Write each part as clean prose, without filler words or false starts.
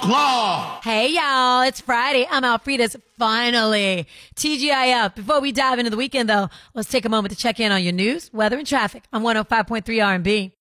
Law. Hey, y'all, it's Friday. I'm Alfreda's finally. TGIF. Before we dive into the weekend, though, let's take a moment to check in on your news, weather, and traffic on 105.3 R&B.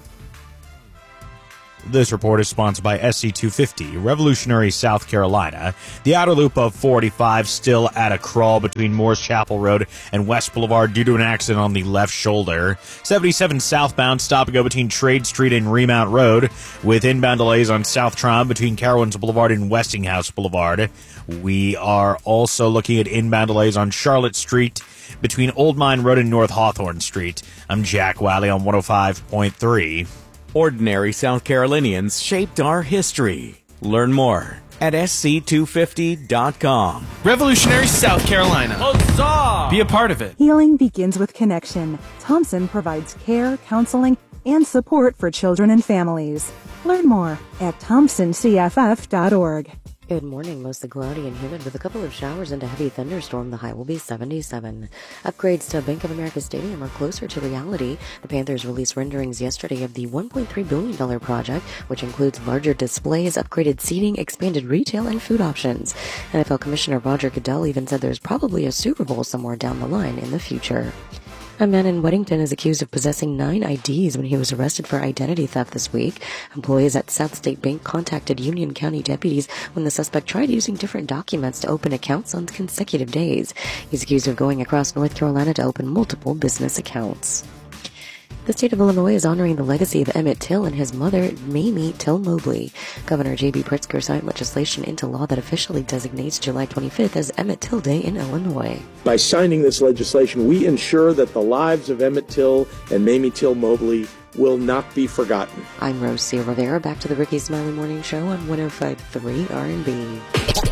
This report is sponsored by SC250, Revolutionary, South Carolina. The outer loop of 45 still at a crawl between Morris Chapel Road and West Boulevard due to an accident on the left shoulder. 77 southbound stop and go between Trade Street and Remount Road, with inbound delays on South Trom between Carowinds Boulevard and Westinghouse Boulevard. We are also looking at inbound delays on Charlotte Street between Old Mine Road and North Hawthorne Street. I'm Jack Wiley on 105.3. Ordinary South Carolinians shaped our history. Learn more at sc250.com. Revolutionary South Carolina. Huzzah! Be a part of it. Healing begins with connection. Thompson provides care, counseling, and support for children and families. Learn more at thompsoncff.org. Good morning. Mostly cloudy and humid with a couple of showers and a heavy thunderstorm. The high will be 77. Upgrades to Bank of America Stadium are closer to reality. The Panthers released renderings yesterday of the $1.3 billion project, which includes larger displays, upgraded seating, expanded retail, and food options. NFL Commissioner Roger Goodell even said there's probably a Super Bowl somewhere down the line in the future. A man in Weddington is accused of possessing 9 IDs when he was arrested for identity theft this week. Employees at South State Bank contacted Union County deputies when the suspect tried using different documents to open accounts on consecutive days. He's accused of going across North Carolina to open multiple business accounts. The state of Illinois is honoring the legacy of Emmett Till and his mother, Mamie Till Mobley. Governor J.B. Pritzker signed legislation into law that officially designates July 25th as Emmett Till Day in Illinois. By signing this legislation, we ensure that the lives of Emmett Till and Mamie Till Mobley will not be forgotten. I'm Rose C. Rivera. Back to the Ricky Smiley Morning Show on 105.3 R&B.